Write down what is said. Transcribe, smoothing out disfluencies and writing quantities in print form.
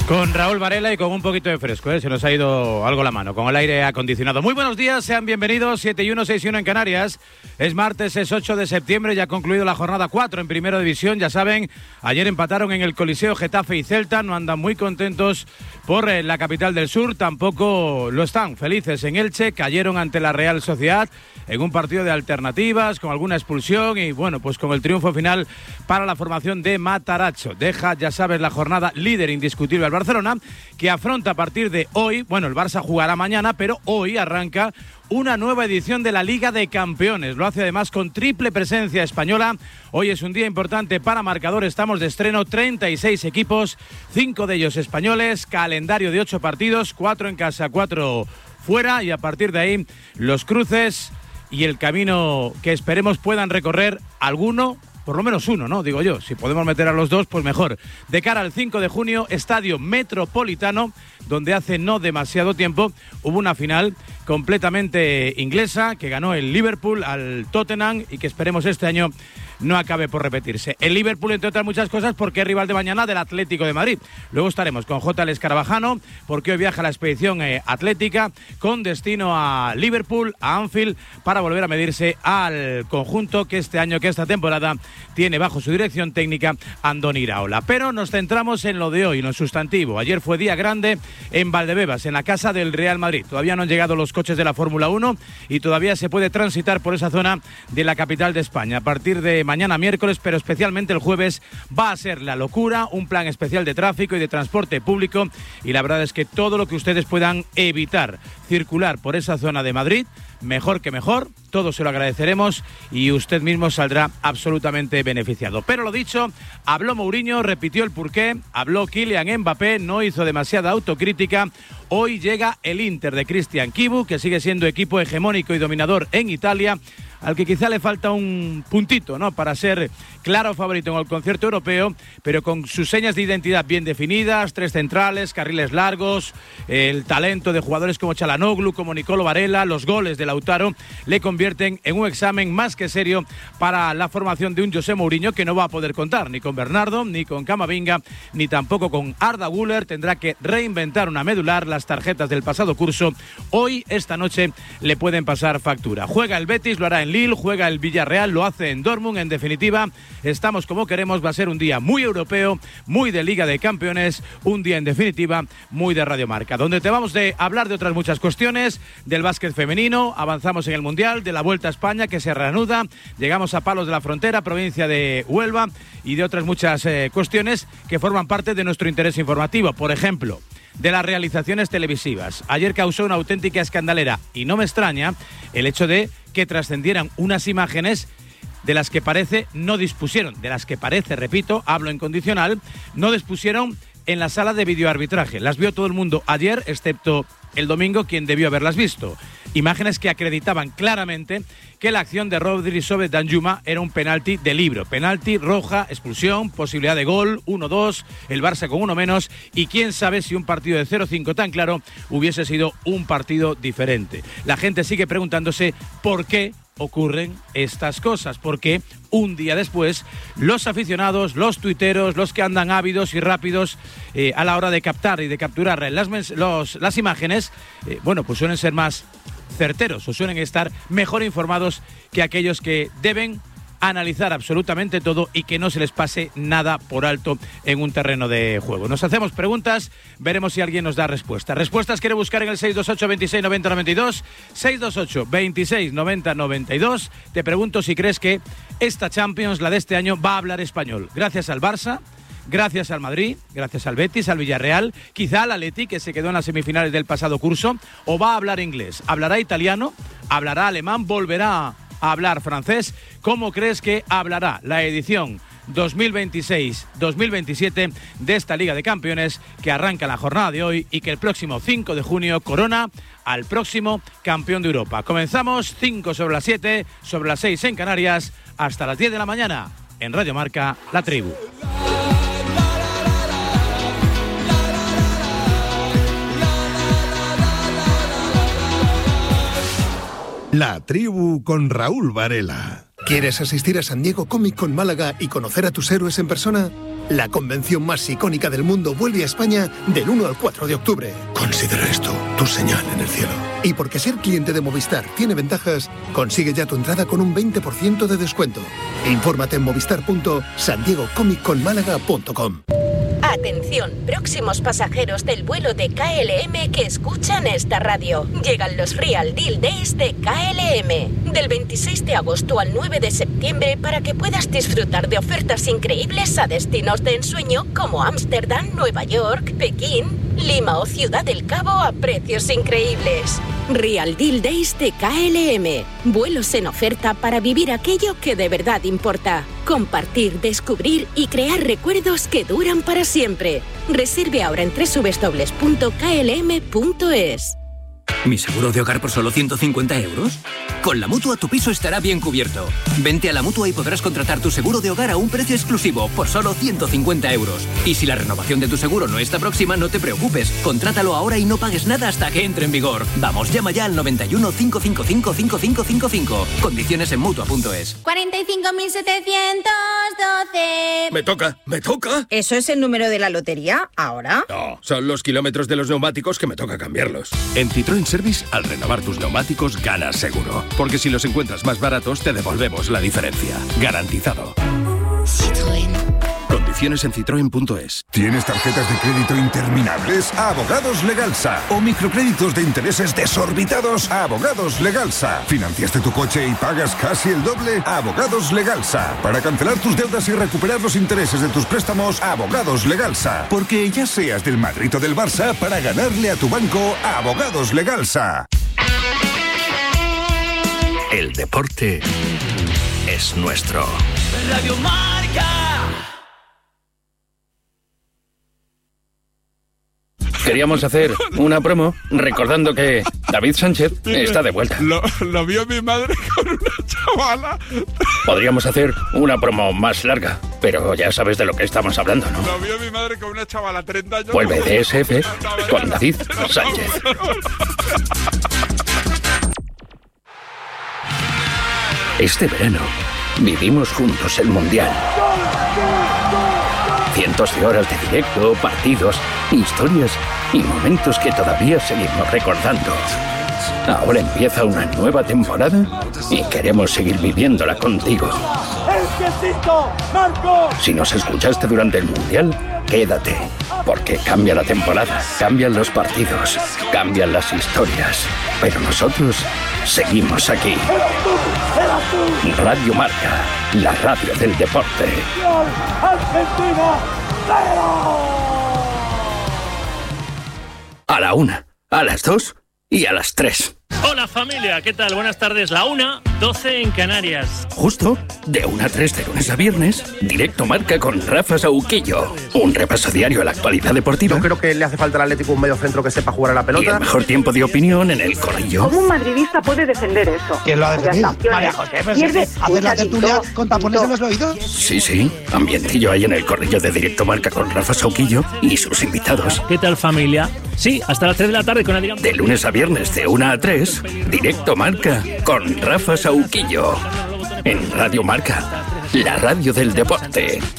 Con Raúl Varela y con un poquito de fresco, se nos ha ido algo la mano, con el aire acondicionado. Muy buenos días, sean bienvenidos, 7:01, 6:01 en Canarias. Es martes, es 8 de septiembre, ya ha concluido la jornada 4 en Primera División. Ya saben, ayer empataron en el Coliseo Getafe y Celta, no andan muy contentos por la capital del sur, tampoco lo están felices en Elche, cayeron ante la Real Sociedad en un partido de alternativas, con alguna expulsión y bueno, pues con el triunfo final para la formación de Matarazzo. Deja, ya sabes, la jornada líder indiscutible al Barcelona, que afronta a partir de hoy, bueno, el Barça jugará mañana, pero hoy arranca una nueva edición de la Liga de Campeones. Lo hace además con triple presencia española. Hoy es un día importante para Marcador. Estamos de estreno, 36 equipos, 5 de ellos españoles, calendario de 8 partidos, 4 en casa, 4 fuera, y a partir de ahí los cruces y el camino que esperemos puedan recorrer alguno, por lo menos uno, ¿no? Digo yo, si podemos meter a los dos, pues mejor. De cara al 5 de junio, Estadio Metropolitano, donde hace no demasiado tiempo hubo una final completamente inglesa que ganó el Liverpool al Tottenham y que esperemos este año no acabe por repetirse. El Liverpool, entre otras muchas cosas, porque es rival de mañana del Atlético de Madrid. Luego estaremos con J. Escarabajano, porque hoy viaja la expedición atlética con destino a Liverpool, a Anfield, para volver a medirse al conjunto que este año, que esta temporada, tiene bajo su dirección técnica Andoni Iraola. Pero nos centramos en lo de hoy, en lo sustantivo. Ayer fue día grande en Valdebebas, en la casa del Real Madrid. Todavía no han llegado los coches de la Fórmula 1 y todavía se puede transitar por esa zona de la capital de España. A partir de mañana miércoles, pero especialmente el jueves, va a ser la locura, un plan especial de tráfico y de transporte público, y la verdad es que todo lo que ustedes puedan evitar circular por esa zona de Madrid, mejor que mejor, todo se lo agradeceremos y usted mismo saldrá absolutamente beneficiado. Pero lo dicho, habló Mourinho, repitió el porqué, habló Kylian Mbappé, no hizo demasiada autocrítica. Hoy llega el Inter de Cristian Chivu, que sigue siendo equipo hegemónico y dominador en Italia, al que quizá le falta un puntito, ¿no?, para ser claro favorito en el concierto europeo, pero con sus señas de identidad bien definidas, 3 centrales, carriles largos, el talento de jugadores como Çalhanoğlu, como Nicolo Varela, los goles de Lautaro, le convierten en un examen más que serio para la formación de un José Mourinho, que no va a poder contar ni con Bernardo, ni con Camavinga, ni tampoco con Arda Güler. Tendrá que reinventar una medular. Las tarjetas del pasado curso hoy, esta noche, le pueden pasar factura. Juega el Betis, lo hará en Lille, juega el Villarreal, lo hace en Dortmund. En definitiva, estamos como queremos. Va a ser un día muy europeo, muy de Liga de Campeones, un día en definitiva muy de Radio Marca, donde te vamos a hablar de otras muchas cuestiones, del básquet femenino, avanzamos en el Mundial, de la Vuelta a España que se reanuda, llegamos a Palos de la Frontera, provincia de Huelva, y de otras muchas cuestiones que forman parte de nuestro interés informativo. Por ejemplo, de las realizaciones televisivas. Ayer causó una auténtica escandalera, y no me extraña el hecho de que trascendieran unas imágenes de las que parece no dispusieron, de las que parece, repito, hablo en condicional, no dispusieron en la sala de videoarbitraje. Las vio todo el mundo ayer, excepto el domingo, quien debió haberlas visto. Imágenes que acreditaban claramente que la acción de Rodri sobre Danjuma era un penalti de libro. Penalti, roja, expulsión, posibilidad de gol, 1-2, el Barça con uno menos, y quién sabe si un partido de 0-5 tan claro hubiese sido un partido diferente. La gente sigue preguntándose por qué ocurren estas cosas, porque un día después los aficionados, los tuiteros, los que andan ávidos y rápidos a la hora de captar y de capturar las imágenes, bueno, pues suelen ser más certeros o suelen estar mejor informados que aquellos que deben analizar absolutamente todo y que no se les pase nada por alto en un terreno de juego. Nos hacemos preguntas, veremos si alguien nos da respuestas. Respuestas quiere buscar en el 628 26 90 92, 628 26 90 92. Te pregunto si crees que esta Champions, la de este año, va a hablar español. Gracias al Barça, gracias al Madrid, gracias al Betis, al Villarreal, quizá al Atleti, que se quedó en las semifinales del pasado curso, o va a hablar inglés, hablará italiano, hablará alemán, volverá a hablar francés. ¿Cómo crees que hablará la edición 2026-2027 de esta Liga de Campeones, que arranca la jornada de hoy y que el próximo 5 de junio corona al próximo campeón de Europa? Comenzamos 5 sobre las 7, sobre las 6 en Canarias, hasta las 10 de la mañana en Radio Marca, La Tribu. La Tribu con Raúl Varela. ¿Quieres asistir a San Diego Comic Con Málaga y conocer a tus héroes en persona? La convención más icónica del mundo vuelve a España del 1 al 4 de octubre. Considera esto tu señal en el cielo. Y porque ser cliente de Movistar tiene ventajas, consigue ya tu entrada con un 20% de descuento. Infórmate en movistar.sandiegocomicconmálaga.com. Atención, próximos pasajeros del vuelo de KLM que escuchan esta radio. Llegan los Real Deal Days de KLM. Del 26 de agosto al 9 de septiembre para que puedas disfrutar de ofertas increíbles a destinos de ensueño como Ámsterdam, Nueva York, Pekín, Lima o Ciudad del Cabo a precios increíbles. Real Deal Days de KLM. Vuelos en oferta para vivir aquello que de verdad importa. Compartir, descubrir y crear recuerdos que duran para siempre. Reserve ahora en www.klm.es. ¿Mi seguro de hogar por solo 150 euros? Con la Mutua tu piso estará bien cubierto. Vente a la Mutua y podrás contratar tu seguro de hogar a un precio exclusivo por solo 150 euros. Y si la renovación de tu seguro no está próxima, no te preocupes. Contrátalo ahora y no pagues nada hasta que entre en vigor. Vamos, llama ya al 91 555 5555. Condiciones en Mutua.es. 45.712. Me toca. ¿Eso es el número de la lotería ahora? No, son los kilómetros de los neumáticos que me toca cambiarlos. En Citroën Service, al renovar tus neumáticos, ganas seguro. Porque si los encuentras más baratos, te devolvemos la diferencia. Garantizado. Citroën. Condiciones en citroen.es. ¿Tienes tarjetas de crédito interminables? Abogados Legalsa. ¿O microcréditos de intereses desorbitados? Abogados Legalsa. ¿Financiaste tu coche y pagas casi el doble? Abogados Legalsa. Para cancelar tus deudas y recuperar los intereses de tus préstamos, Abogados Legalsa. Porque ya seas del Madrid o del Barça, para ganarle a tu banco, Abogados Legalsa. El deporte es nuestro. Radio Marca. Queríamos hacer una promo recordando que David Sánchez está de vuelta. Lo vio mi madre con una chavala. Podríamos hacer una promo más larga, pero ya sabes de lo que estamos hablando, ¿no? Lo vio mi madre con una chavala, 30 años. Vuelve DSF con David Sánchez. Este verano vivimos juntos el Mundial. Cientos de horas de directo, partidos, historias y momentos que todavía seguimos recordando. Ahora empieza una nueva temporada y queremos seguir viviéndola contigo. Si nos escuchaste durante el Mundial, quédate, porque cambia la temporada, cambian los partidos, cambian las historias, pero nosotros seguimos aquí. Radio Marca, la radio del deporte. A la 1, a las 2 y a las 3. Hola familia, ¿qué tal? Buenas tardes. La 1:12 en Canarias. Justo, de 1 a 3 de lunes a viernes, Directo Marca con Rafa Sauquillo. Un repaso diario a la actualidad deportiva. Yo creo que le hace falta al Atlético un mediocentro que sepa jugar a la pelota. Y el mejor tiempo de opinión en el corrillo. ¿Cómo un madridista puede defender eso? ¿Quién lo ha defendido? María José, ¿hacer la tertulia con tapones en los oídos? Sí, ambientillo ahí en el corrillo de Directo Marca con Rafa Sauquillo y sus invitados. ¿Qué tal familia? Sí, hasta las 3 de la tarde con Adrián. De lunes a viernes de 1 a 3, Directo Marca con Rafa Sauquillo. En Radio Marca, la radio del deporte.